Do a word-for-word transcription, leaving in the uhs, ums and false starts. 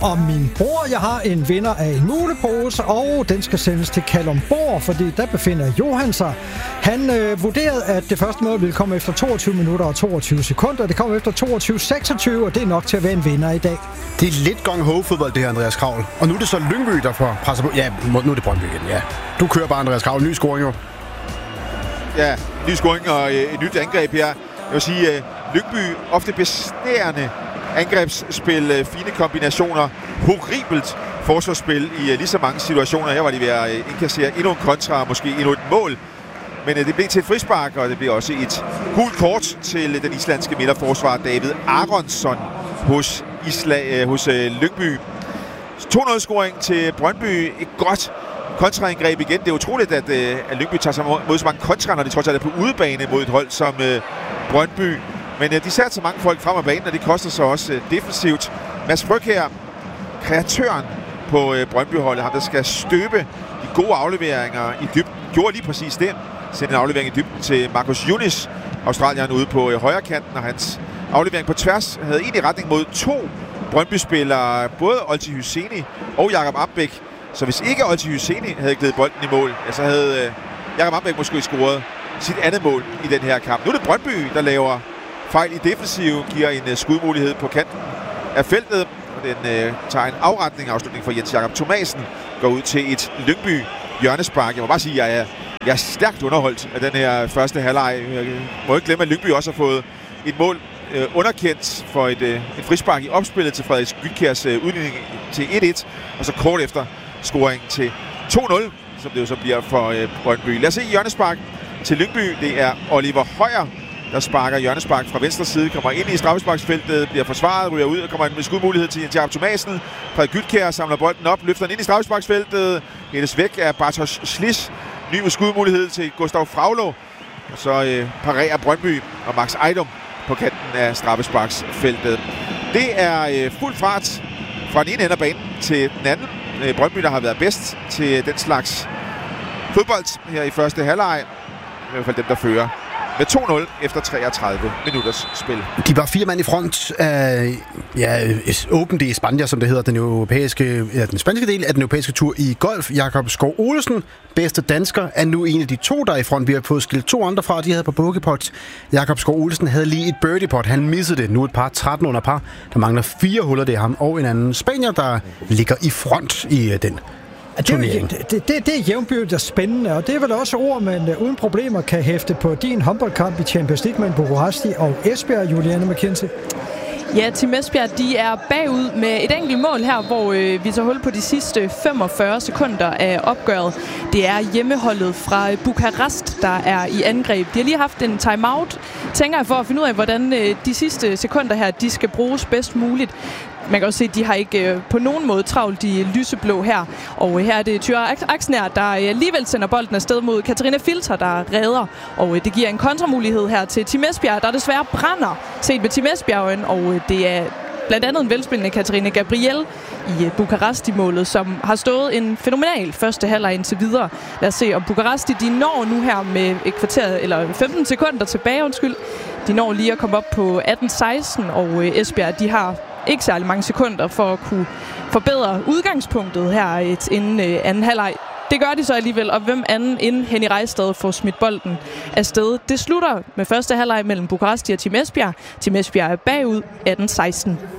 om min bror. Jeg har en vinder af en mulepose, og den skal sendes til Kalundborg, fordi der befinder Johan sig. Han øh, vurderede, at det første mål ville komme efter toogtyve minutter og toogtyve sekunder. Det kom efter toogtyve seksogtyve, og det er nok til at være en vinder i dag. Det er lidt gong-ho-fodbold, det her, Andreas Kravl. Og nu er det så Lyngby, der får presser på. Ja, nu er det Brøndby igen, ja. Du kører bare, Andreas Kravl. Ny scoring jo. Ja, ny scoring og øh, et nyt angreb her. Jeg vil sige, øh, Lyngby ofte besnærende angrebsspil, øh, fine kombinationer, horribelt forsvarsspil i øh, lige så mange situationer. Her var de ved at øh, indkassere endnu en kontra, måske endnu et mål. Men øh, det blev til et frispark, og det blev også et gult kort til øh, den islandske midterforsvar David Aronsson hos, Isla, øh, hos øh, Lyngby. to nul-scoring til Brøndby. Et godt kontraangreb igen. Det er utroligt, at, øh, at Lyngby tager sig mod så mange kontra, når de trods alt er på udebane mod et hold som øh, Brøndby. Men øh, de sætter så mange folk frem af banen, og det koster så også øh, defensivt. Mads Fryg her, kreatøren på øh, Brøndby-holdet, ham der skal støbe de gode afleveringer i dybden, gjorde lige præcis det. Sendte en aflevering i dybden til Marcus Yunis, australieren ude på øh, højre kanten, og hans aflevering på tværs havde egentlig retning mod to Brøndby-spillere, både Olti Hyseni og Jakob Ambæk. Så hvis ikke Olti Hyseni havde glædet bolden i mål, ja, så havde øh, Jakob Ambæk måske scoret sit andet mål i den her kamp. Nu er det Brøndby, der laver fejl i defensiv, giver en uh, skudmulighed på kanten af feltet, og den uh, tager en afretning afslutning for Jens Jakob Thomasen, går ud til et Lyngby hjørnespark. Jeg må bare sige, at jeg er, jeg er stærkt underholdt af den her første halvleg. Jeg må ikke glemme, at Lyngby også har fået et mål uh, underkendt for et, uh, et frispark i opspillet til Frederik Gytkjærs uh, udligning til et et, og så kort efter scoring til to nul, som det jo så bliver for uh, Brøndby. Lad os se hjørnespark til Lyngby. Det er Oliver Højer, der sparker hjørnespark fra venstre side, kommer ind i straffesparksfeltet, bliver forsvaret, ryger ud og kommer ind med skudmulighed til Jens Jakob Thomasen. Frederik Gytkjær samler bolden op, løfter den ind i straffesparksfeltet, hældes væk af Bartosz Slis. Ny med skudmulighed til Gustav Fraulo. Og så øh, parerer Brøndby og Max Ejdom på kanten af straffesparksfeltet. Det er øh, fuld fart fra den ene ende af banen til den anden. Øh, Brøndby, der har været bedst til den slags fodbold her i første halvleg. I hvert fald dem, der fører med to nul efter treogtredive minutters spil. De var fire mand i front af ja, Open de España, som det hedder, den europæiske, ja, den spanske del af den europæiske tur i golf. Jakob Skov Olsen, bedste dansker, er nu en af de to, der er i front. Vi har fået skilt to andre fra, de havde på bogeypot. Jakob Skov Olsen havde lige et birdiepot. Han missede det. Nu et par tretten under par. Der mangler fire huller, det er ham og en anden spanier, der ligger i front i den. Det er, det, det, det er jævnbyrdigt og spændende, og det er vel også ord, man uh, uden problemer kan hæfte på din håndboldkamp i Champions League mellem Bucuresti og Esbjerg, Juliane McKenzie. Ja, Team Esbjerg, de er bagud med et enkelt mål her, hvor øh, vi tager hul på de sidste femogfyrre sekunder af opgøret. Det er hjemmeholdet fra Bukarest, der er i angreb. De har lige haft en timeout, tænker jeg, for at finde ud af, hvordan øh, de sidste sekunder her, de skal bruges bedst muligt. Man kan også se, at de har ikke øh, på nogen måde travlt de lyseblå her. Og øh, her er det Tyra Aksner, der øh, alligevel sender bolden afsted mod Katarina Filter, der redder. Og øh, det giver en kontramulighed her til Team Esbjerg, der desværre brænder set med Team Esbjerg. Og øh, det er blandt andet en velspillende Katarina Gabriel i øh, Bukaresti-målet, som har stået en fænomenal første halvleg indtil videre. Lad os se, om Bukaresti de når nu her med et kvarter, eller femten sekunder tilbage, undskyld. De når lige at komme op på atten seksten, og øh, Esbjerg, de har ikke særlig mange sekunder for at kunne forbedre udgangspunktet her inden øh, anden halvleg. Det gør de så alligevel, og hvem anden end Henny Rejstad får smidt bolden afsted. Det slutter med første halvleg mellem Bukaresti og Team Esbjerg. Team Esbjerg er bagud atten seksten.